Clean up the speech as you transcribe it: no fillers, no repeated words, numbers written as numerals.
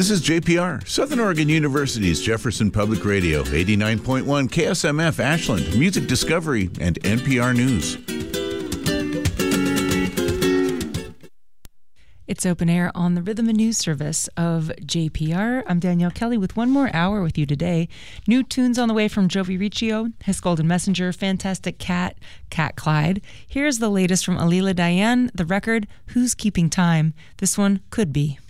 This is JPR, Southern Oregon University's Jefferson Public Radio, 89.1 KSMF Ashland, Music Discovery, and NPR News. It's Open Air on the Rhythm and News Service of JPR. I'm Danielle Kelly with one more hour with you today. New tunes on the way from Jovi Riccio, His Golden Messenger, Fantastic Cat, Cat Clyde. Here's the latest from Alila Diane, the record, Who's Keeping Time? This one, Could Be.